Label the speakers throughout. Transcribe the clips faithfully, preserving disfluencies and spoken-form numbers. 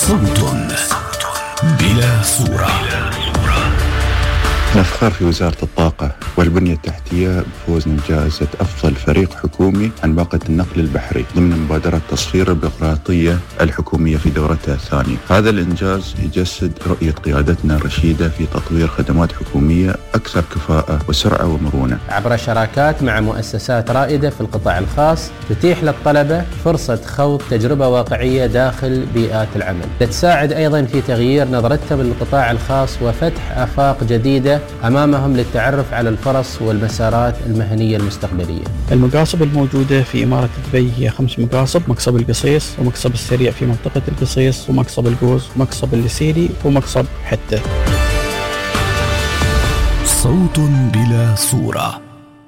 Speaker 1: صوت بلا صورة.
Speaker 2: نفخر في وزارة الطاقة والبنية التحتية بفوزنا بجائزة أفضل فريق حكومي عن باقة النقل البحري ضمن مبادرة تصفير البيروقراطية الحكومية في دورتها الثانية. هذا الإنجاز يجسد رؤية قيادتنا الرشيدة في تطوير خدمات حكومية أكثر كفاءة وسرعة ومرونة
Speaker 3: عبر شراكات مع مؤسسات رائدة في القطاع الخاص تتيح للطلبة فرصة خوض تجربة واقعية داخل بيئات العمل، تساعد أيضا في تغيير نظرتهم للقطاع الخاص وفتح آفاق جديدة أمامهم للتعرف على الفرص والمسارات المهنية المستقبلية.
Speaker 4: المقاصب الموجودة في إمارة دبي هي خمس مقاصب: مقصب القصيص، ومقصب السريع في منطقة القصيص، ومقصب القوز، ومقصب الليسيري، ومقصب حتة.
Speaker 1: صوت بلا صورة.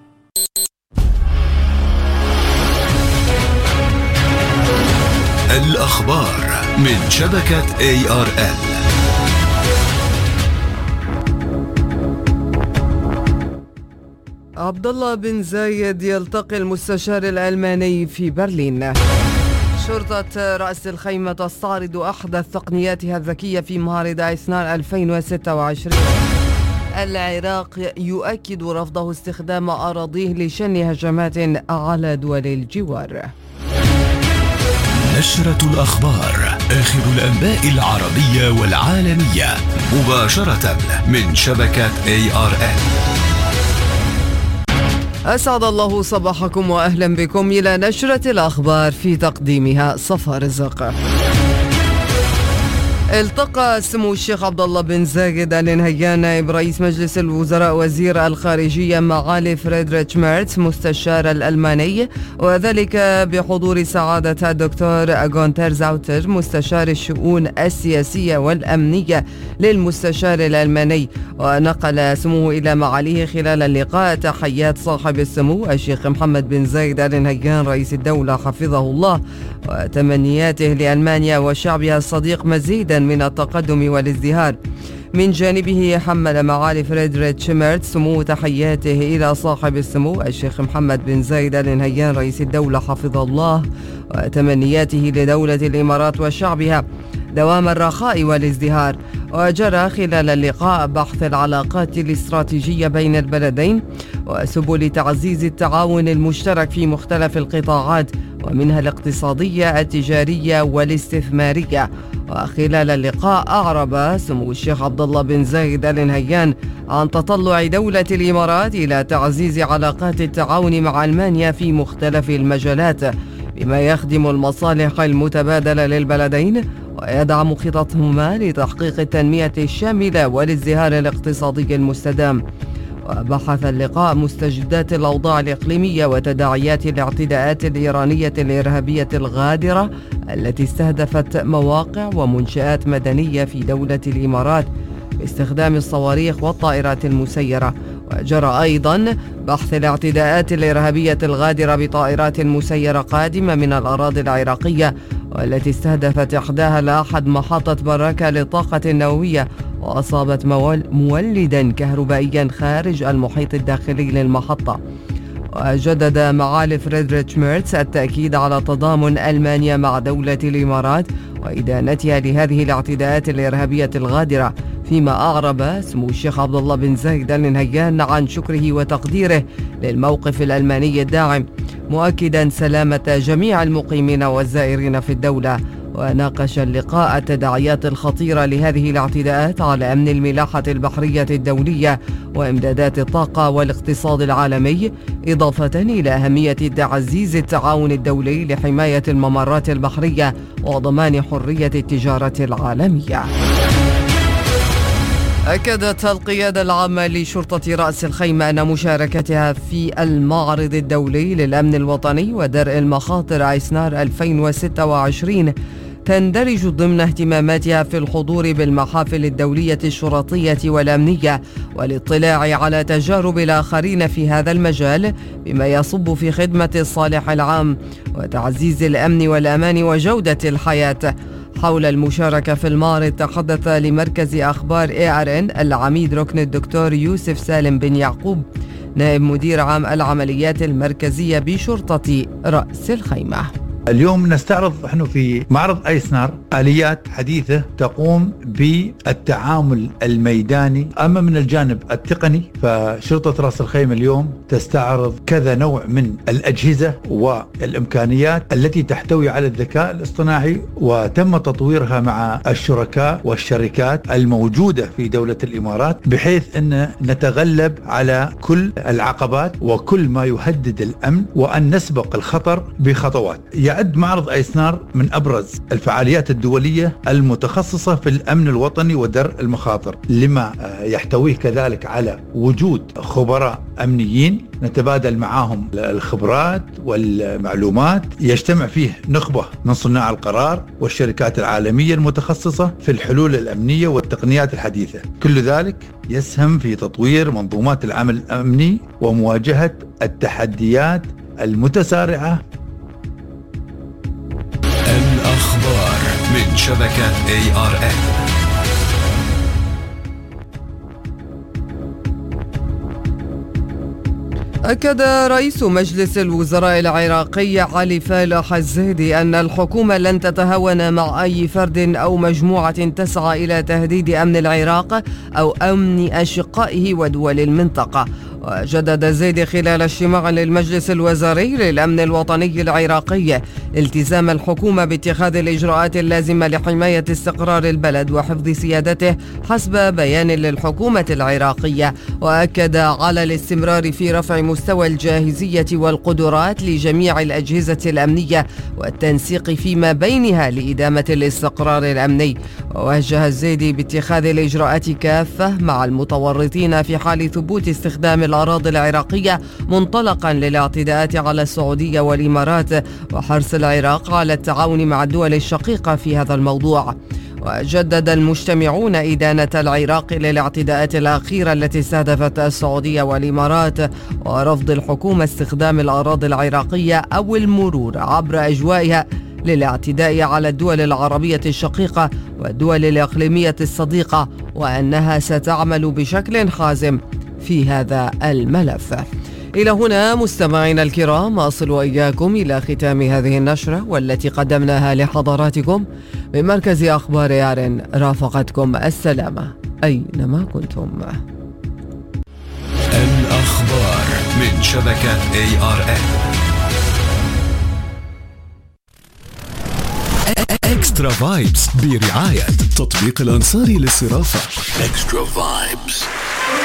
Speaker 1: الأخبار من شبكة إيه آر إل.
Speaker 5: عبد الله بن زايد يلتقي المستشار الألماني في برلين. شرطة رأس الخيمة تستعرض أحدث تقنياتها الذكية في معرض ايسنار ألفين وستة وعشرين. العراق يؤكد رفضه استخدام أراضيه لشن هجمات على دول الجوار.
Speaker 1: نشرة الأخبار، آخر الأنباء العربية والعالمية مباشرة من شبكة إيه آر إل.
Speaker 5: أسعد الله صباحكم وأهلا بكم إلى نشرة الأخبار في تقديمها صفا رزق. التقى سمو الشيخ عبد الله بن زايد آل نهيان نائب رئيس مجلس الوزراء وزير الخارجية معالي فريدريتش ميرتس مستشار الألماني، وذلك بحضور سعادة الدكتور غونتر زاوتر مستشار الشؤون السياسية والأمنية للمستشار الألماني. ونقل سموه إلى معاليه خلال اللقاء تحيات صاحب السمو الشيخ محمد بن زايد آل نهيان رئيس الدولة حفظه الله، وتمنياته لألمانيا وشعبها الصديق مزيدا من التقدم والازدهار. من جانبه حمل معالي فريدريتش ميرتس سمو تحياته إلى صاحب السمو الشيخ محمد بن زايد آل نهيان رئيس الدولة حفظه الله، وتمنياته لدولة الإمارات وشعبها دوام الرخاء والازدهار. وجرى خلال اللقاء بحث العلاقات الاستراتيجية بين البلدين وسبل تعزيز التعاون المشترك في مختلف القطاعات ومنها الاقتصادية التجارية والاستثمارية. وخلال اللقاء أعرب سمو الشيخ عبد الله بن زايد آل نهيان عن تطلع دولة الإمارات إلى تعزيز علاقات التعاون مع ألمانيا في مختلف المجالات بما يخدم المصالح المتبادلة للبلدين ويدعم خططهما لتحقيق التنمية الشاملة والازدهار الاقتصادي المستدام. وبحث اللقاء مستجدات الأوضاع الإقليمية وتداعيات الاعتداءات الإيرانية الإرهابية الغادرة التي استهدفت مواقع ومنشآت مدنية في دولة الإمارات باستخدام الصواريخ والطائرات المسيرة. وجرى أيضا بحث الاعتداءات الإرهابية الغادرة بطائرات مسيرة قادمة من الأراضي العراقية والتي استهدفت إحداها لأحد محطة براكة للطاقة النووية وأصابت مولدا كهربائيا خارج المحيط الداخلي للمحطة. وجدد معالي فريدريتش ميرتس التأكيد على تضامن ألمانيا مع دولة الإمارات وإدانتها لهذه الاعتداءات الإرهابية الغادرة، فيما أعرب سمو الشيخ عبد الله بن زايد آل نهيان عن شكره وتقديره للموقف الألماني الداعم، مؤكدا سلامة جميع المقيمين والزائرين في الدولة. وناقش اللقاء التداعيات الخطيرة لهذه الاعتداءات على أمن الملاحة البحرية الدولية وإمدادات الطاقة والاقتصاد العالمي، إضافة إلى أهمية تعزيز التعاون الدولي لحماية الممرات البحرية وضمان حرية التجارة العالمية. أكدت القيادة العامة لشرطة رأس الخيمة أن مشاركتها في المعرض الدولي للأمن الوطني ودرء المخاطر ايسنار ألفين وستة وعشرين تندرج ضمن اهتماماتها في الحضور بالمحافل الدولية الشرطية والأمنية والاطلاع على تجارب الآخرين في هذا المجال بما يصب في خدمة الصالح العام وتعزيز الأمن والأمان وجودة الحياة. حول المشاركة في المعرض تحدث لمركز أخبار إيه آر إن العميد ركن الدكتور يوسف سالم بن يعقوب نائب مدير عام العمليات المركزية بشرطة رأس الخيمة.
Speaker 6: اليوم نستعرض نحن في معرض أيسنر آليات حديثة تقوم بالتعامل الميداني. أما من الجانب التقني فشرطة رأس الخيمة اليوم تستعرض كذا نوع من الأجهزة والإمكانيات التي تحتوي على الذكاء الاصطناعي، وتم تطويرها مع الشركاء والشركات الموجودة في دولة الإمارات بحيث أن نتغلب على كل العقبات وكل ما يهدد الأمن وأن نسبق الخطر بخطوات. يعد معرض أيسنر من أبرز الفعاليات الدولية المتخصصة في الأمن الوطني ودرء المخاطر، لما يحتويه كذلك على وجود خبراء أمنيين نتبادل معهم الخبرات والمعلومات. يجتمع فيه نخبة من صناع القرار والشركات العالمية المتخصصة في الحلول الأمنية والتقنيات الحديثة. كل ذلك يسهم في تطوير منظومات العمل الأمني ومواجهة التحديات المتسارعة.
Speaker 1: الأخبار من شبكة إيه آر إن.
Speaker 5: أكد رئيس مجلس الوزراء العراقي علي فالح الزهدي أن الحكومة لن تتهاون مع أي فرد أو مجموعة تسعى إلى تهديد أمن العراق أو أمن أشقائه ودول المنطقة. وجدد الزهدي خلال اجتماع للمجلس الوزاري للأمن الوطني العراقي التزام الحكومة باتخاذ الإجراءات اللازمة لحماية استقرار البلد وحفظ سيادته حسب بيان للحكومة العراقية، وأكد على الاستمرار في رفع مستوى الجاهزية والقدرات لجميع الأجهزة الأمنية والتنسيق فيما بينها لإدامة الاستقرار الأمني. ووجه الزهدي باتخاذ الإجراءات كافة مع المتورطين في حال ثبوت استخدام الأراضي العراقية منطلقا للاعتداءات على السعودية والإمارات، وحرص العراق على التعاون مع الدول الشقيقة في هذا الموضوع. وجدد المجتمعون إدانة العراق للاعتداءات الأخيرة التي استهدفت السعودية والإمارات، ورفض الحكومة استخدام الأراضي العراقية أو المرور عبر أجوائها للاعتداء على الدول العربية الشقيقة والدول الإقليمية الصديقة، وأنها ستعمل بشكل حازم في هذا الملف. إلى هنا مستمعينا الكرام أصل وإياكم إلى ختام هذه النشرة والتي قدمناها لحضراتكم من مركز أخبار يارن. رافقتكم السلامة أينما كنتم.
Speaker 1: الأخبار من شبكة إيه آر إن. إكسترا فايبس برعاية تطبيق الأنصاري للصرافة. إكسترا فايبس.